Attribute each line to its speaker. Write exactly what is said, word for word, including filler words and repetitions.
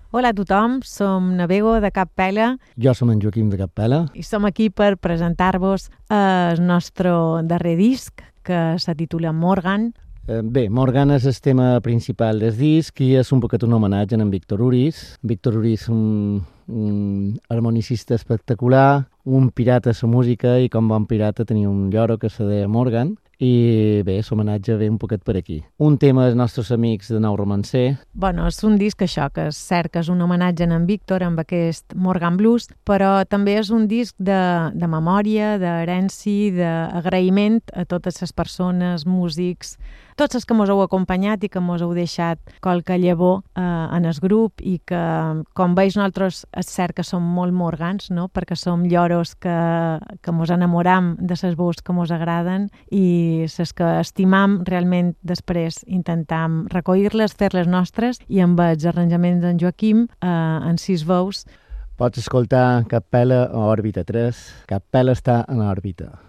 Speaker 1: Hola a tothom, som Navego de Capella.
Speaker 2: Jo som en Joaquim de Capella.
Speaker 1: I som aquí per presentar-vos el nostre darrer disc, que se titula Morgan.
Speaker 2: Eh, bé, Morgan és el tema principal del disc i és un poquet un homenatge a en Víctor Uris. Víctor Uris, un, un harmonicista espectacular, un pirata a la música i com bon pirata tenia un lloro que se deia Morgan. I bé, l'homenatge ve un poquet per aquí. Un tema dels nostres amics de Nou Romancer.
Speaker 1: Bueno, és un disc això, que és cert que és un homenatge a en Víctor amb aquest Morgan Blues, però també és un disc de, de memòria, d'herència, d'agraïment a totes les persones, músics, tots els que mos heu acompanyat i que mos heu deixat qualque llavor eh, en el grup i que, com veus, nosaltres és cert que som molt morgans, no? Perquè som lloros que, que mos enamoram de les veus que mos agraden i les que estimam realment després intentam recollir-les, fer-les nostres i amb els arranjaments d'en Joaquim eh, en sis veus.
Speaker 2: Pots escoltar Capella a Òrbita tres. Capella està en òrbita.